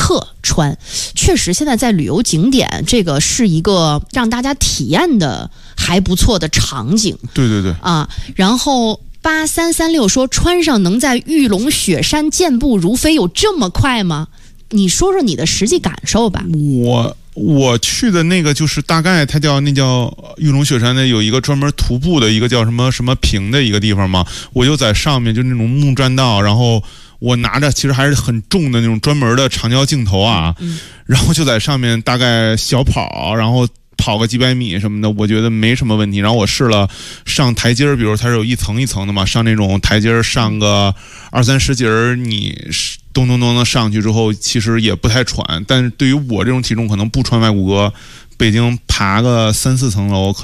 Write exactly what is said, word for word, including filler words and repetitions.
客穿。确实，现在在旅游景点，这个是一个让大家体验的还不错的场景。 对对对啊，然后八三三六说穿上能在玉龙雪山健步如飞，有这么快吗？你说说你的实际感受吧。 我我去的那个就是大概它叫那叫玉龙雪山的有一个专门徒步的一个叫什么什么坪的一个地方嘛，我就在上面就那种木栈道，然后我拿着其实还是很重的那种专门的长焦镜头啊，嗯、然后就在上面大概小跑，然后跑个几百米什么的，我觉得没什么问题。然后我试了上台阶儿，比如它是有一层一层的嘛，上那种台阶儿上个二三十节儿，你咚咚咚的上去之后，其实也不太喘。但是对于我这种体重，可能不穿外骨骼，北京爬个三四层楼，可